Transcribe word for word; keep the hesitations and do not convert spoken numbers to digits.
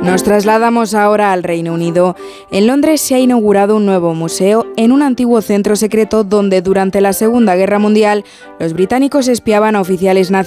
Nos trasladamos ahora al Reino Unido. En Londres se ha inaugurado un nuevo museo en un antiguo centro secreto donde durante la Segunda Guerra Mundial los británicos espiaban a oficiales nazis